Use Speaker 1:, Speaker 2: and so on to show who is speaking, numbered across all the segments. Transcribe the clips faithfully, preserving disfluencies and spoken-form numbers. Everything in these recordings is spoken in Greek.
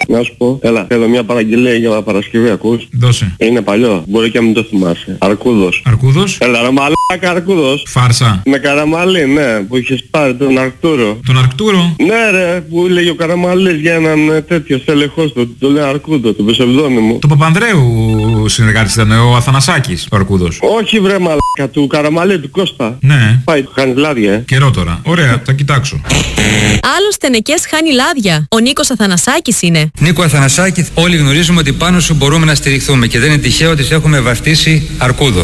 Speaker 1: Να σου πω, έλα, θέλω μια παραγγελία για Παρασκευή, ακούς?
Speaker 2: Δώσε.
Speaker 1: Είναι παλιό, μπορεί και να μην το θυμάσαι. Αρκούδος.
Speaker 2: Αρκούδος.
Speaker 1: Έλα, ρε μαλάκα, Αρκούδος.
Speaker 2: Φάρσα.
Speaker 1: Με Καραμαλή, ναι, που είχες πάρει τον Αρκτούρο.
Speaker 2: Τον Αρκτούρο.
Speaker 1: Ναι, ρε, που λέγει ο Καραμαλής για έναν τέτοιο στελεχός του, το λέει Αρκούδο, το ψευδόνυμο.
Speaker 2: Το Παπανδρέου συνεργάτης ήταν ο Αθανασάκης, ο Αρκούδος.
Speaker 1: Όχι, βρε μαλάκα, του Καραμαλή, του Κώστα.
Speaker 2: Ναι.
Speaker 1: Πάει, του χάνει λάδια, ε.
Speaker 2: Καιρό τώρα. Ωραία, θα κοιτάξω.
Speaker 3: Άλλος στενεκές χάνει λάδια. Ο Νίκος Αθανασάκης είναι.
Speaker 4: Νίκο Αθανασάκη, όλοι γνωρίζουμε ότι πάνω σου μπορούμε να στηριχθούμε και δεν είναι τυχαίο ότι σε έχουμε βαφτίσει Αρκούδο.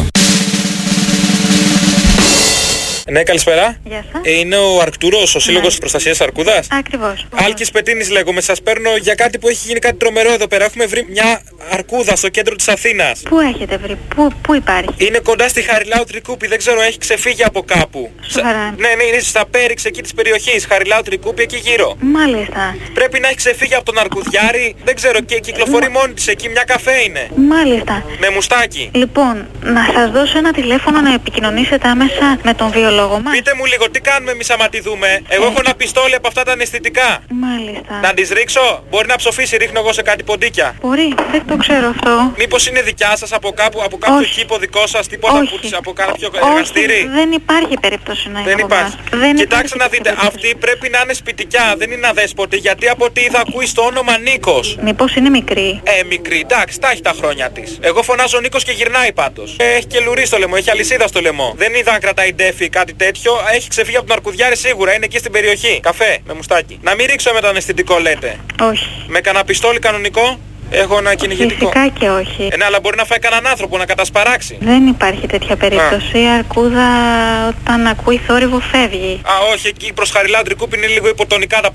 Speaker 5: Ναι, καλησπέρα.
Speaker 6: Γεια σας.
Speaker 5: Είναι ο Αρκτούρος, ο Σύλλογος
Speaker 6: Ναι.
Speaker 5: Προστασίας Αρκούδας.
Speaker 6: Ακριβώς.
Speaker 5: Άλκης Πετίνης λέγομαι, σας παίρνω για κάτι που έχει γίνει κάτι τρομερό εδώ πέρα. Έχουμε βρει μια αρκούδα στο κέντρο της Αθήνας.
Speaker 6: Πού έχετε βρει, πού, πού υπάρχει?
Speaker 5: Είναι κοντά στη Χαριλάου Τρικούπη, δεν ξέρω, έχει ξεφύγει από κάπου.
Speaker 6: Σοβαρά?
Speaker 5: Ναι, ναι, είναι στα Πέριξ εκεί της περιοχής, Χαριλάου Τρικούπη εκεί γύρω.
Speaker 6: Μάλιστα.
Speaker 5: Πρέπει να έχει ξεφύγει από τον αρκουδιάρη, δεν ξέρω, και κυκλοφορεί μόνη της εκεί, μια καφέ είναι.
Speaker 6: Μάλιστα.
Speaker 5: Με μουστάκι.
Speaker 6: Λοιπόν, να σας δώσω ένα τηλέφωνο να επικοινωνήσετε άμεσα με τον βιολόγο μας.
Speaker 5: Πείτε μου λίγο, τι κάνουμε εμείς άμα τη δούμε? Εγώ έχω ένα πιστόλι από αυτά τα αναισθητικά.
Speaker 6: Μάλιστα.
Speaker 5: Να τις ρίξω? Μπορεί να ψοφήσει, ρίχνω εγώ σε κάτι ποντίκια.
Speaker 6: Μπορεί, δεν το ξέρω αυτό.
Speaker 5: Μήπως είναι δικιά σας από κάπου, από κάποιο
Speaker 6: Όχι.
Speaker 5: κήπο δικό σας, τίποτα
Speaker 6: Όχι.
Speaker 5: που της, από κάποιο
Speaker 6: Όχι,
Speaker 5: εργαστήρι?
Speaker 6: δεν υπάρχει περίπτωση να είναι
Speaker 5: Δεν
Speaker 6: από
Speaker 5: υπάρχει.
Speaker 6: εμάς. Δεν
Speaker 5: Κοιτάξτε
Speaker 6: υπάρχει
Speaker 5: να δείτε,
Speaker 6: περίπτωση.
Speaker 5: αυτή πρέπει να είναι σπιτικιά, δεν είναι αδέσποτη, γιατί από ό,τι είδα ακούει στο όνομα Νίκος.
Speaker 6: Μήπως είναι μικρή?
Speaker 5: Ε, μικρή, εντάξει, τα έχει τα χρόνια της. Εγώ φωνάζω Νίκος και γυρνάει πάντως. Ε, έχει και λουρί στο λαιμό, έχει αλυσίδα στο λαιμό. Δεν είδα αν κρατάει ντέφι ή κάτι τέτοιο, έχει ξεφύγει από τον αρκουδιάρη σίγουρα, είναι εκεί στην περιοχή. Καφέ, με μουστάκι. Να μην ρίξω με το αναισθητικό λέτε?
Speaker 6: Όχι.
Speaker 5: Με κανένα πιστόλι κανονικό? Έχω ένα κυνηγητικό.
Speaker 6: Φυσικά και όχι.
Speaker 5: Ε, ναι, αλλά μπορεί να φάει κανέναν άνθρωπο να κατασπαράξει.
Speaker 6: Δεν υπάρχει τέτοια περίπτωση. Η αρκούδα όταν ακούει θόρυβο φεύγει.
Speaker 5: Α, όχι, εκεί προς Χαριλάου Τρικούπη είναι λίγο υποτονικά τα